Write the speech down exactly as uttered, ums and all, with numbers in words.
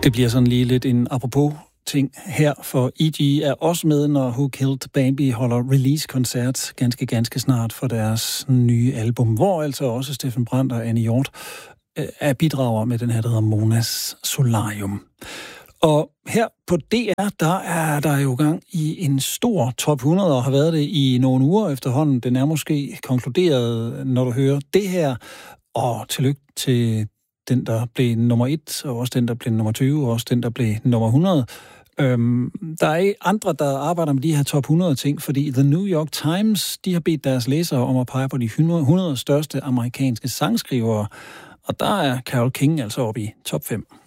Det bliver sådan lige lidt en apropos ting her, for E G er også med, når Who Killed Bambi holder release-koncert ganske, ganske snart for deres nye album, hvor altså også Steffen Brandt og Annie Hjort er bidrager med den her, der hedder Monas Solarium. Og her på D R, der er der jo gang i en stor top hundrede, og har været det i nogle uger efterhånden. Den er måske konkluderet, når du hører det her. Og tillykke til den, der blev nummer et, og også den, der blev nummer tyve, og også den, der blev nummer hundrede. Øhm, der er andre, der arbejder med de her top hundrede ting, fordi The New York Times, de har bedt deres læsere om at pege på de hundrede største amerikanske sangskrivere. Og der er Carole King altså oppe i top fem.